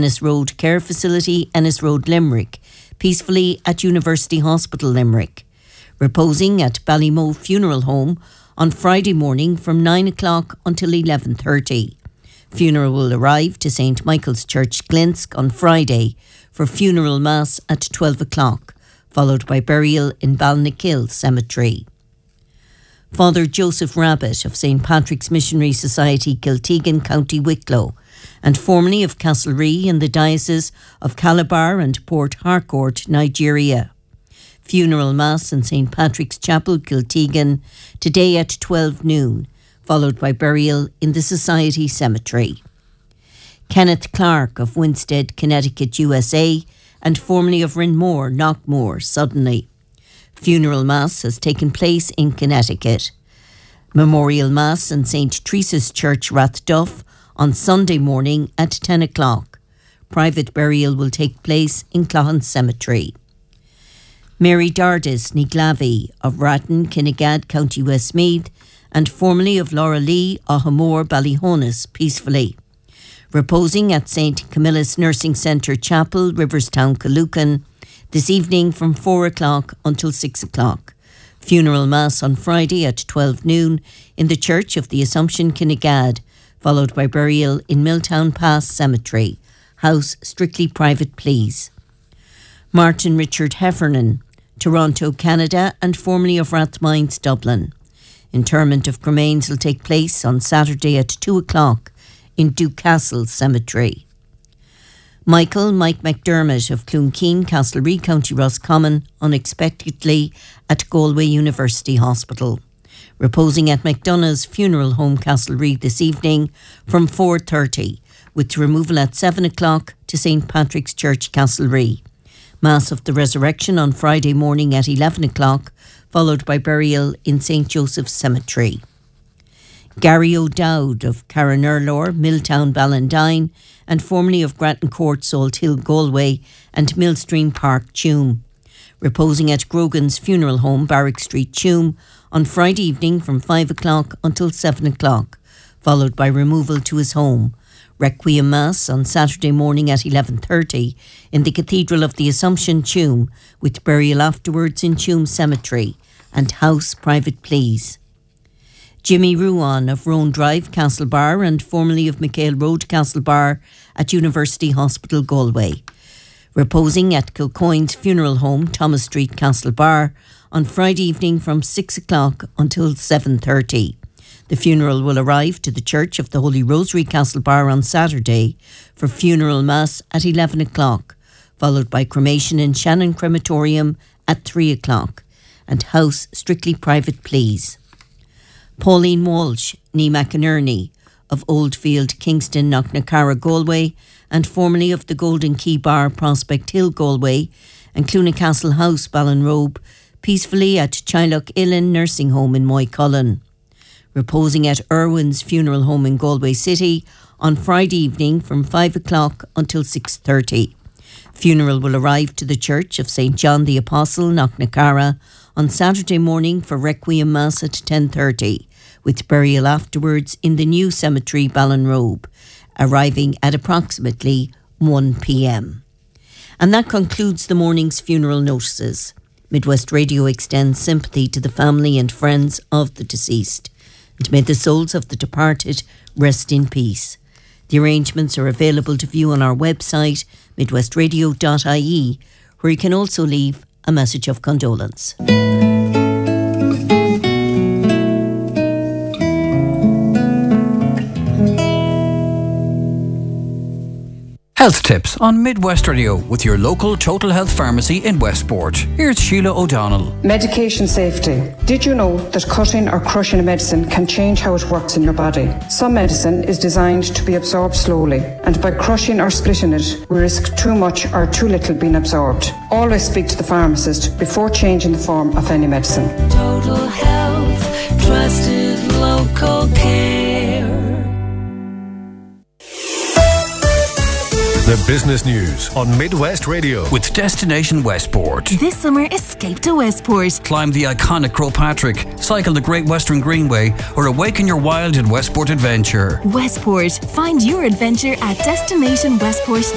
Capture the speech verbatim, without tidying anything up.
Ennis Road Care Facility, Ennis Road, Limerick, peacefully at University Hospital, Limerick. Reposing at Ballymoe Funeral Home on Friday morning from nine o'clock until eleven thirty. Funeral will arrive to Saint Michael's Church, Glinsk on Friday for funeral mass at twelve o'clock, followed by burial in Balnakill Cemetery. Father Joseph Rabbit of Saint Patrick's Missionary Society, Kiltegan, County Wicklow, and formerly of Castlerea in the Diocese of Calabar and Port Harcourt, Nigeria. Funeral Mass in Saint Patrick's Chapel, Kiltegan, today at twelve noon, followed by burial in the Society Cemetery. Kenneth Clark of Winstead, Connecticut, U S A, and formerly of Rinmore, Knockmore, Suddenly. Funeral Mass has taken place in Connecticut. Memorial Mass in Saint Teresa's Church, Rathduff, on Sunday morning at ten o'clock. Private burial will take place in Clohan Cemetery. Mary Dardis Niglavi of Ratton, Kinnegad, County Westmeath, and formerly of Laura Lee, Ahamore, Ballyhonus, peacefully. Reposing at Saint Camilla's Nursing Centre Chapel, Riverstown, Calucan, this evening from four o'clock until six o'clock. Funeral Mass on Friday at twelve noon in the Church of the Assumption, Kinnegad, followed by burial in Milltown Pass Cemetery. House strictly private, please. Martin Richard Heffernan, Toronto, Canada, and formerly of Rathmines, Dublin. Interment of remains will take place on Saturday at two o'clock in Ducastle Cemetery. Michael Mike McDermott of Cloonkeen, Castlerea, County Roscommon, unexpectedly at Galway University Hospital. Reposing at McDonough's Funeral Home, Castlerea, this evening from four thirty, with removal at seven o'clock to Saint Patrick's Church, Castlerea. Mass of the Resurrection on Friday morning at eleven o'clock, followed by burial in Saint Joseph's Cemetery. Gary O'Dowd of Carranurlor, Milltown, Ballandine, and formerly of Grattan Court, Salt Hill, Galway, and Millstream Park, Tuam. Reposing at Grogan's Funeral Home, Barrack Street, Tuam, on Friday evening from five o'clock until seven o'clock, followed by removal to his home. Requiem Mass on Saturday morning at eleven thirty in the Cathedral of the Assumption, Tuam, with burial afterwards in Tuam Cemetery, and house private, please. Jimmy Ruan of Roan Drive, Castlebar, and formerly of McHale Road, Castlebar, at University Hospital, Galway. Reposing at Kilcoyne's Funeral Home, Thomas Street, Castlebar, on Friday evening from six o'clock until seven thirty. The funeral will arrive to the Church of the Holy Rosary, Castlebar, on Saturday for funeral mass at eleven o'clock, followed by cremation in Shannon Crematorium at three o'clock, and house strictly private, please. Pauline Walsh, ní McInerney, of Oldfield, Kingston, Knocknacarra, Galway, and formerly of the Golden Key Bar, Prospect Hill, Galway, and Clunacastle House, Ballinrobe, peacefully at Chylock Illen Nursing Home in Moycullen. Reposing at Irwin's Funeral Home in Galway City on Friday evening from five o'clock until six thirty. Funeral will arrive to the Church of Saint John the Apostle, Knocknacarra, on Saturday morning for Requiem Mass at ten thirty, with burial afterwards in the new cemetery, Ballinrobe, arriving at approximately one p.m. And that concludes the morning's funeral notices. Midwest Radio extends sympathy to the family and friends of the deceased, and may the souls of the departed rest in peace. The arrangements are available to view on our website, midwest radio dot I E, where you can also leave a message of condolence. Health tips on Midwest Radio with your local Total Health Pharmacy in Westport. Here's Sheila O'Donnell. Medication safety. Did you know that cutting or crushing a medicine can change how it works in your body? Some medicine is designed to be absorbed slowly, and by crushing or splitting it, we risk too much or too little being absorbed. Always speak to the pharmacist before changing the form of any medicine. Total Health, trusted local care. The business news on Midwest Radio with Destination Westport. This summer, escape to Westport. Climb the iconic Croagh Patrick, cycle the Great Western Greenway, or awaken your wild in Westport Adventure. Westport. Find your adventure at destination westport